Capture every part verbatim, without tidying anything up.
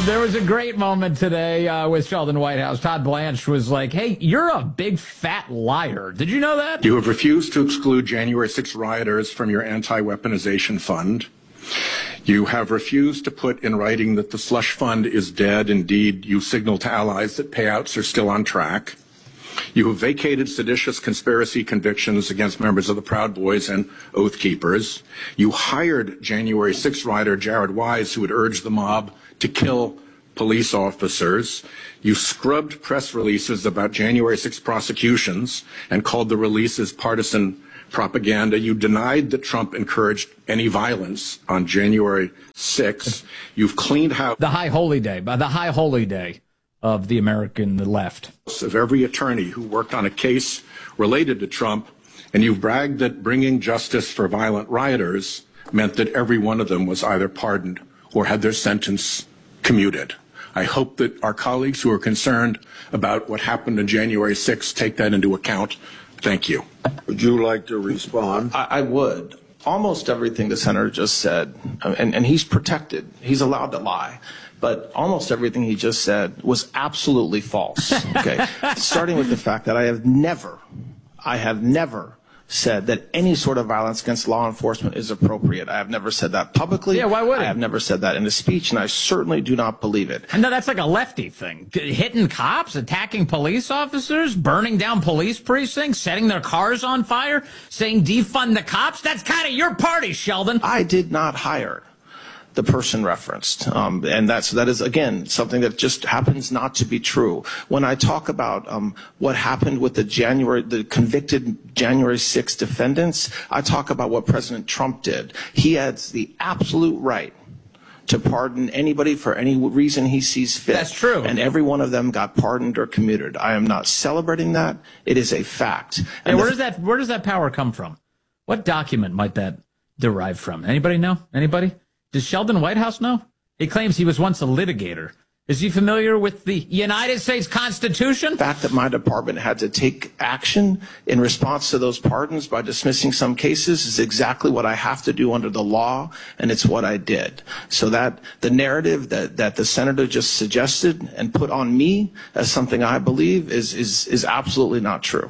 There was a great moment today uh, with Sheldon Whitehouse. Todd Blanche was like, hey, you're a big fat liar. Did you know that? You have refused to exclude January sixth rioters from your anti-weaponization fund. You have refused to put in writing that the slush fund is dead. Indeed, you signal to allies that payouts are still on track. You have vacated seditious conspiracy convictions against members of the Proud Boys and Oath Keepers. You hired January sixth rioter Jared Wise, who had urged the mob to kill police officers. You scrubbed press releases about January sixth prosecutions and called the releases partisan propaganda. You denied that Trump encouraged any violence on January sixth. You've cleaned house The high holy day, by the high holy day of the American left. of every attorney who worked on a case related to Trump, and you've bragged that bringing justice for violent rioters meant that every one of them was either pardoned or had their sentence commuted. I hope that our colleagues who are concerned about what happened on January sixth take that into account. Thank you. Would you like to respond? I, I would. Almost everything the senator just said, and, and he's protected. He's allowed to lie. But almost everything he just said was absolutely false. Okay, starting with the fact that I have never, I have never said that any sort of violence against law enforcement is appropriate. I have never said that publicly. Yeah, why would I it? have never said that in a speech, and I certainly do not believe it. No, that's like a lefty thing. Hitting cops, attacking police officers, burning down police precincts, setting their cars on fire, saying defund the cops. That's kind of your party, Sheldon. I did not hire the person referenced. Um, and that's, that is, again, something that just happens not to be true. When I talk about um, what happened with the January, the convicted January sixth defendants, I talk about what President Trump did. He has the absolute right to pardon anybody for any reason he sees fit. That's true. And every one of them got pardoned or commuted. I am not celebrating that. It is a fact. And And where the- does that where does that power come from? What document might that derive from? Anybody know? Anybody? Does Sheldon Whitehouse know? He claims he was once a litigator. Is he familiar with the United States Constitution? The fact that my department had to take action in response to those pardons by dismissing some cases is exactly what I have to do under the law, and it's what I did. So that the narrative that, that the senator just suggested and put on me as something I believe is, is, is absolutely not true.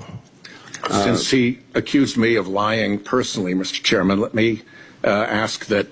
Since he accused me of lying personally, Mister Chairman, let me uh, ask that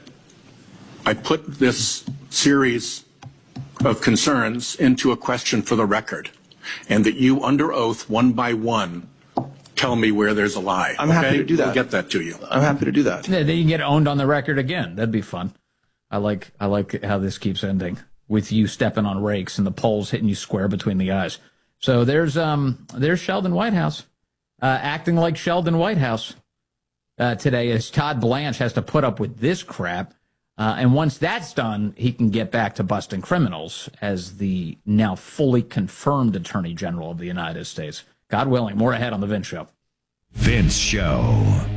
I put this series of concerns into a question for the record, and that you, under oath, one by one, tell me where there's a lie. I'm happy okay? to do that. We'll get that to you. I'm happy to do that. Yeah, then you can get owned on the record again. That'd be fun. I like I like how this keeps ending with you stepping on rakes and the poles hitting you square between the eyes. So there's um there's Sheldon Whitehouse uh, acting like Sheldon Whitehouse uh, today, as Todd Blanche has to put up with this crap. Uh, and once that's done, he can get back to busting criminals as the now fully confirmed Attorney General of the United States. God willing, more ahead on The Vince Show. Vince Show.